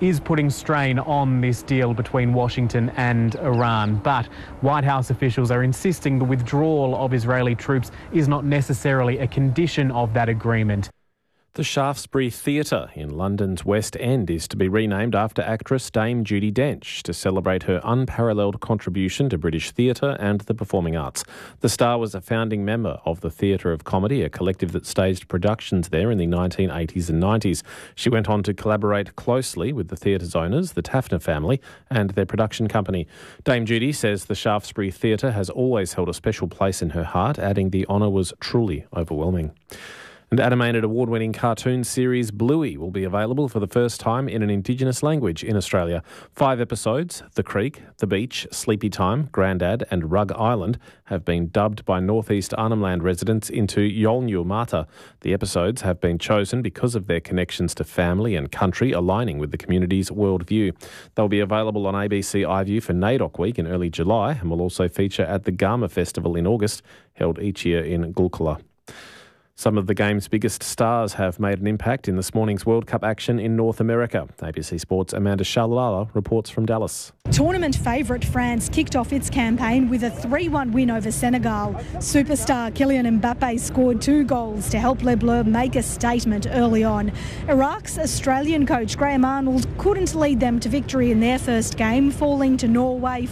is putting strain on this deal between Washington and Iran. But White House officials are insisting the withdrawal of Israeli troops is not necessarily a condition of that agreement. The Shaftesbury Theatre in London's West End is to be renamed after actress Dame Judi Dench to celebrate her unparalleled contribution to British theatre and the performing arts. The star was a founding member of the Theatre of Comedy, a collective that staged productions there in the 1980s and 90s. She went on to collaborate closely with the theatre's owners, the Taffner family, and their production company. Dame Judi says the Shaftesbury Theatre has always held a special place in her heart, adding the honour was truly overwhelming. And animated award-winning cartoon series Bluey will be available for the first time in an Indigenous language in Australia. 5 episodes, The Creek, The Beach, Sleepy Time, Grandad and Rug Island, have been dubbed by Northeast Arnhem Land residents into Yolngu Mata. The episodes have been chosen because of their connections to family and country, aligning with the community's worldview. They'll be available on ABC iView for NAIDOC Week in early July and will also feature at the Gama Festival in August, held each year in Gulkula. Some of the game's biggest stars have made an impact in this morning's World Cup action in North America. ABC Sports' Amanda Shalala reports from Dallas. Tournament favourite France kicked off its campaign with a 3-1 win over Senegal. Superstar Kylian Mbappe scored 2 goals to help Les Bleus make a statement early on. Iraq's Australian coach Graham Arnold couldn't lead them to victory in their first game, falling to Norway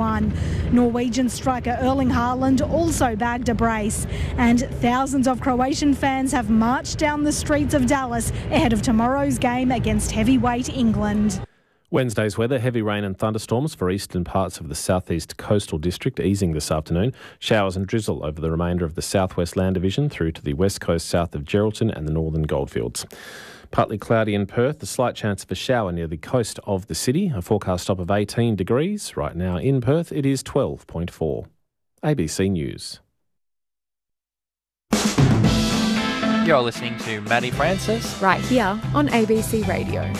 4-1. Norwegian striker Erling Haaland also bagged a brace, and thousands of Croatian fans have marched down the streets of Dallas ahead of tomorrow's game against heavyweight England. Wednesday's weather, heavy rain and thunderstorms for eastern parts of the southeast coastal district, easing this afternoon. Showers and drizzle over the remainder of the southwest land division through to the west coast south of Geraldton and the northern goldfields. Partly cloudy in Perth, a slight chance of a shower near the coast of the city. A forecast top of 18 degrees. Right now in Perth, it is 12.4. ABC News. You're listening to Maddie Francis. Right here on ABC Radio.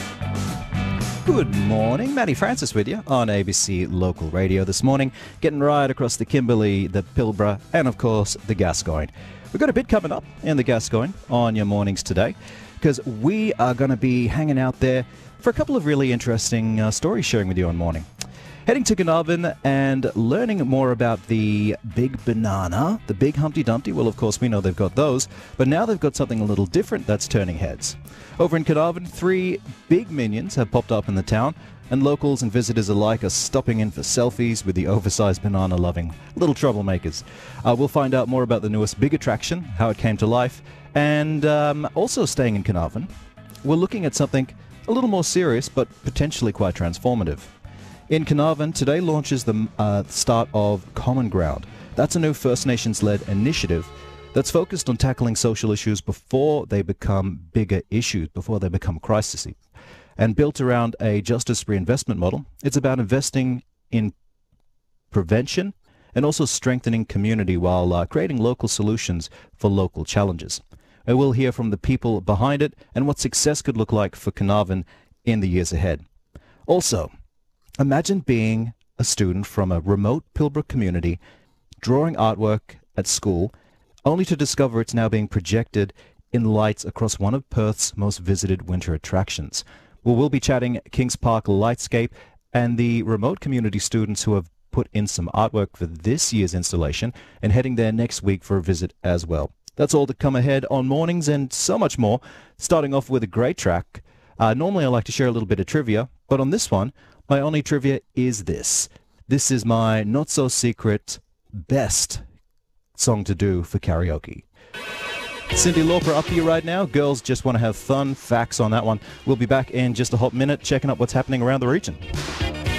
Good morning, Maddie Francis with you on ABC Local Radio this morning, getting right across the Kimberley, the Pilbara, and of course the Gascoyne. We've got a bit coming up in the Gascoyne on your mornings today, because we are going to be hanging out there for a couple of really interesting stories sharing with you on morning. Heading to Carnarvon and learning more about the big banana, the big Humpty Dumpty. Well, of course, we know they've got those, but now they've got something a little different that's turning heads. Over in Carnarvon, 3 big minions have popped up in the town, and locals and visitors alike are stopping in for selfies with the oversized banana-loving little troublemakers. We'll find out more about the newest big attraction, how it came to life, and also staying in Carnarvon, we're looking at something a little more serious but potentially quite transformative. In Carnarvon, today launches the start of Common Ground. That's a new First Nations-led initiative that's focused on tackling social issues before they become bigger issues, before they become crises. And built around a justice reinvestment model, it's about investing in prevention and also strengthening community while creating local solutions for local challenges. And we'll hear from the people behind it and what success could look like for Carnarvon in the years ahead. Also, imagine being a student from a remote Pilbara community, drawing artwork at school, only to discover it's now being projected in lights across one of Perth's most visited winter attractions. Well, we'll be chatting Kings Park Lightscape and the remote community students who have put in some artwork for this year's installation and heading there next week for a visit as well. That's all to come ahead on mornings and so much more, starting off with a great track. Normally I like to share a little bit of trivia, but on this one, my only trivia is this. This is my not-so-secret best song to do for karaoke. Cyndi Lauper up here right now. Girls Just Want to Have Fun. Facts on that one. We'll be back in just a hot minute checking up what's happening around the region.